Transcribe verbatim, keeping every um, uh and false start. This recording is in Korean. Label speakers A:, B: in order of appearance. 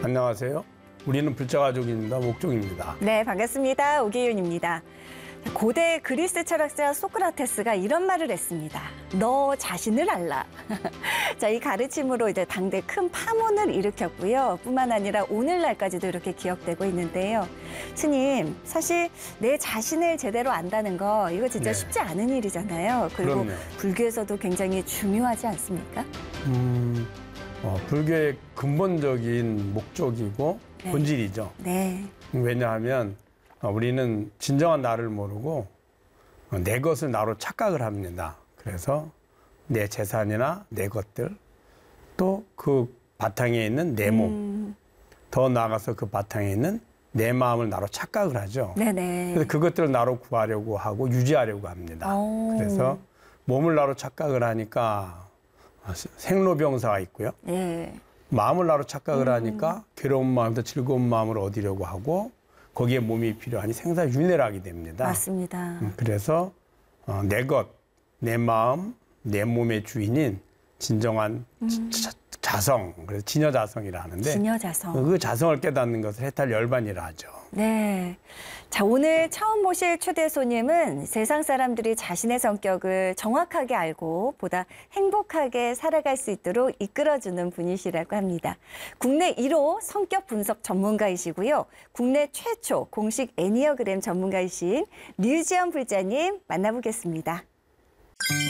A: 안녕하세요. 우리는 불자가족입니다. 목종입니다.
B: 네, 반갑습니다. 오기윤입니다. 고대 그리스 철학자 소크라테스가 이런 말을 했습니다. 너 자신을 알라. 자, 이 가르침으로 이제 당대 큰 파문을 일으켰고요. 뿐만 아니라 오늘날까지도 이렇게 기억되고 있는데요. 스님, 사실 내 자신을 제대로 안다는 거 이거 진짜
A: 네.
B: 쉽지 않은 일이잖아요. 그리고
A: 그럼요.
B: 불교에서도 굉장히 중요하지 않습니까?
A: 음, 어, 불교의 근본적인 목적이고
B: 네.
A: 본질이죠.
B: 네.
A: 왜냐하면 어, 우리는 진정한 나를 모르고 어, 내 것을 나로 착각을 합니다. 그래서 내 재산이나 내 것들, 또 그 바탕에 있는 내 몸,
B: 음,
A: 더 나아가서 그 바탕에 있는 내 마음을 나로 착각을 하죠.
B: 네네.
A: 그래서 그것들을 나로 구하려고 하고 유지하려고 합니다.
B: 오.
A: 그래서 몸을 나로 착각을 하니까 생로병사가 있고요.
B: 네.
A: 마음을 나로 착각을
B: 음.
A: 하니까 괴로운 마음도 즐거운 마음을 얻으려고 하고 거기에 몸이 필요하니 생사윤회를 하게 됩니다.
B: 맞습니다.
A: 음, 그래서 어, 내 것, 내 마음, 내 몸의 주인인 진정한
B: 음.
A: 자, 자성, 그래서 진여자성이라 하는데
B: 진여자성.
A: 그 자성을 깨닫는 것을 해탈열반이라 하죠.
B: 네. 자, 오늘 처음 모실 초대 손님은 세상 사람들이 자신의 성격을 정확하게 알고 보다 행복하게 살아갈 수 있도록 이끌어주는 분이시라고 합니다. 국내 일 호 성격 분석 전문가이시고요. 국내 최초 공식 애니어그램 전문가이신 류지연 불자님 만나보겠습니다.